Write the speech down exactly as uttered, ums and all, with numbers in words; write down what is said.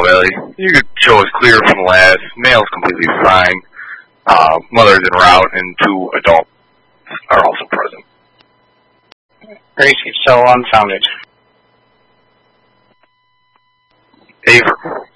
Valley. You could show us clear from the last. Male's completely fine. Uh, mother's en route, and two adults are also present. Gracie, so unfounded. Aver.